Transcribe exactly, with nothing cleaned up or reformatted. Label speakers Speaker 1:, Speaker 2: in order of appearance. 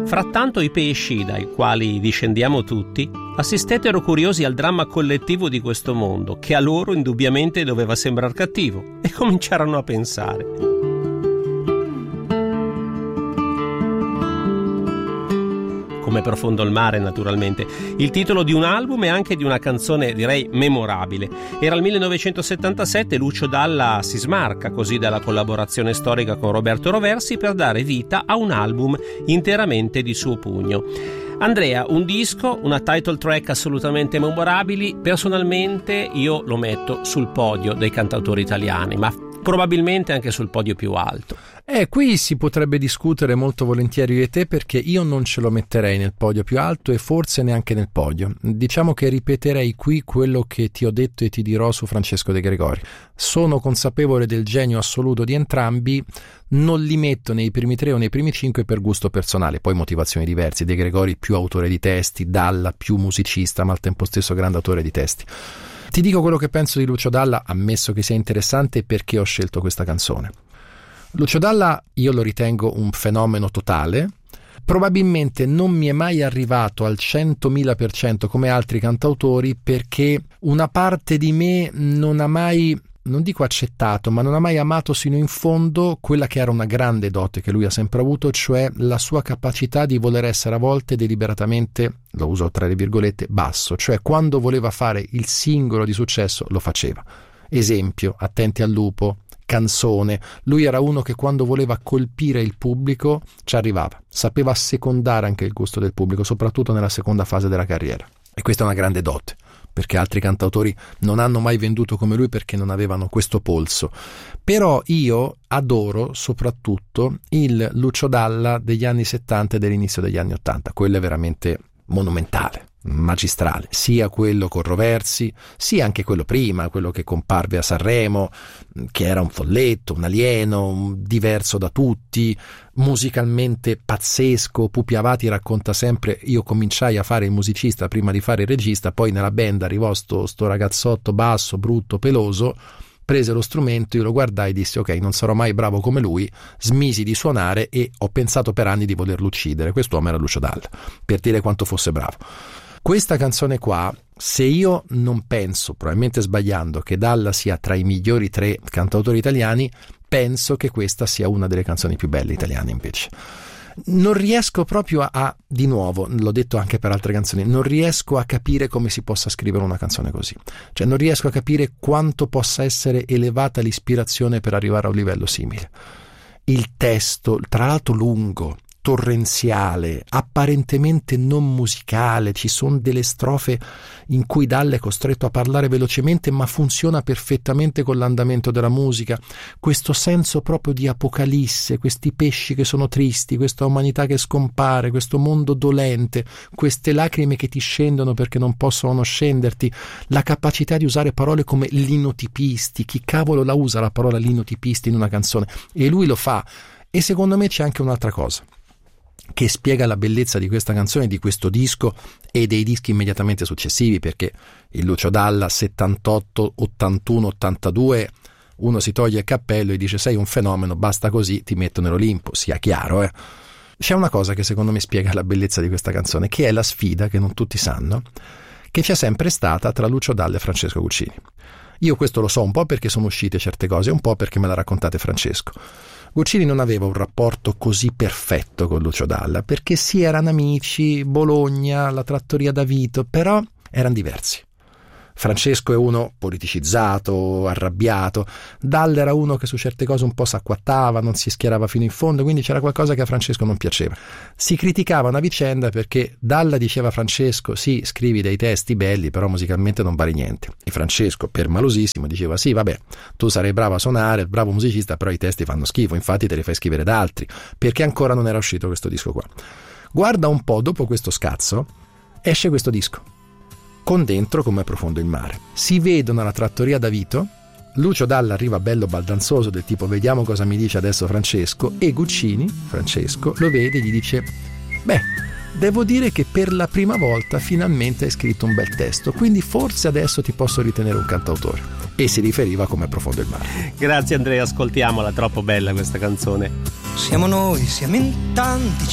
Speaker 1: Frattanto i pesci, dai quali discendiamo tutti, assistettero curiosi al dramma collettivo di questo mondo, che a loro indubbiamente doveva sembrar cattivo, e cominciarono a pensare. Come profondo il mare, naturalmente, il titolo di un album e anche di una canzone, direi, memorabile. Era il millenovecentosettantasette, Lucio Dalla si smarca così dalla collaborazione storica con Roberto Roversi per dare vita a un album interamente di suo pugno. Andrea, un disco, una title track assolutamente memorabili. Personalmente io lo metto sul podio dei cantautori italiani, ma probabilmente anche sul podio più alto.
Speaker 2: Eh, qui si potrebbe discutere molto volentieri di te, perché io non ce lo metterei nel podio più alto e forse neanche nel podio. Diciamo che ripeterei qui quello che ti ho detto e ti dirò su Francesco De Gregori. Sono consapevole del genio assoluto di entrambi, non li metto nei primi tre o nei primi cinque per gusto personale, poi motivazioni diverse. De Gregori più autore di testi, Dalla più musicista ma al tempo stesso grande autore di testi. Ti dico quello che penso di Lucio Dalla, ammesso che sia interessante, perché ho scelto questa canzone. Lucio Dalla io lo ritengo un fenomeno totale, probabilmente non mi è mai arrivato al centomila per cento come altri cantautori, perché una parte di me non ha mai, non dico accettato, ma non ha mai amato sino in fondo quella che era una grande dote che lui ha sempre avuto, cioè la sua capacità di voler essere a volte deliberatamente, lo uso tra le virgolette, basso, cioè quando voleva fare il singolo di successo lo faceva. Esempio, Attenti al lupo, Canzone. Lui era uno che quando voleva colpire il pubblico ci arrivava, sapeva assecondare anche il gusto del pubblico, soprattutto nella seconda fase della carriera, e questa è una grande dote, perché altri cantautori non hanno mai venduto come lui perché non avevano questo polso. Però io adoro soprattutto il Lucio Dalla degli anni settanta e dell'inizio degli anni ottanta, quello è veramente monumentale, magistrale, sia quello con Roversi, sia anche quello prima, quello che comparve a Sanremo, che era un folletto, un alieno, diverso da tutti, musicalmente pazzesco. Pupi Avati racconta sempre: io cominciai a fare il musicista prima di fare il regista, poi nella band arrivò sto, sto ragazzotto basso, brutto, peloso, prese lo strumento, io lo guardai e dissi ok, non sarò mai bravo come lui, smisi di suonare e ho pensato per anni di volerlo uccidere. Quest'uomo era Lucio Dalla, per dire quanto fosse bravo. Questa canzone qua, se io non penso, probabilmente sbagliando, che Dalla sia tra i migliori tre cantautori italiani, penso che questa sia una delle canzoni più belle italiane invece. Non riesco proprio a, a, di nuovo, l'ho detto anche per altre canzoni, non riesco a capire come si possa scrivere una canzone così. Cioè non riesco a capire quanto possa essere elevata l'ispirazione per arrivare a un livello simile. Il testo, tra l'altro lungo, torrenziale, apparentemente non musicale, ci sono delle strofe in cui Dalla è costretto a parlare velocemente ma funziona perfettamente con l'andamento della musica, questo senso proprio di apocalisse, questi pesci che sono tristi, questa umanità che scompare, questo mondo dolente, queste lacrime che ti scendono perché non possono non scenderti, la capacità di usare parole come linotipisti. Chi cavolo la usa la parola linotipisti in una canzone? E lui lo fa. E secondo me c'è anche un'altra cosa che spiega la bellezza di questa canzone, di questo disco e dei dischi immediatamente successivi, perché il Lucio Dalla settantotto, ottantuno, ottantadue, uno si toglie il cappello e dice sei un fenomeno, basta così, ti metto nell'Olimpo, sia chiaro, eh. C'è una cosa che secondo me spiega la bellezza di questa canzone, che è la sfida che non tutti sanno, che c'è sempre stata tra Lucio Dalla e Francesco Guccini. Io questo lo so un po' perché sono uscite certe cose, un po' perché me l'ha raccontate Francesco. Guccini non aveva un rapporto così perfetto con Lucio Dalla, perché sì, erano amici, Bologna, la trattoria da Vito, però erano diversi. Francesco è uno politicizzato, arrabbiato, Dalla era uno che su certe cose un po' s'acquattava, non si schierava fino in fondo, quindi c'era qualcosa che a Francesco non piaceva. Si criticavano a vicenda perché Dalla diceva a Francesco sì, scrivi dei testi belli, però musicalmente non vale niente. E Francesco, permalosissimo, diceva sì, vabbè, tu sarai bravo a suonare, bravo musicista, però i testi fanno schifo, infatti te li fai scrivere da altri, perché ancora non era uscito questo disco qua. Guarda un po', dopo questo scazzo esce questo disco con dentro Come è profondo il mare. Si vedono alla trattoria da Vito, Lucio Dalla arriva bello baldanzoso del tipo vediamo cosa mi dice adesso Francesco, e Guccini, Francesco, lo vede e gli dice beh, devo dire che per la prima volta finalmente hai scritto un bel testo, quindi forse adesso ti posso ritenere un cantautore. E si riferiva a Come è profondo il mare.
Speaker 1: Grazie Andrea, ascoltiamola, troppo bella questa canzone.
Speaker 3: Siamo noi, siamo in tanti,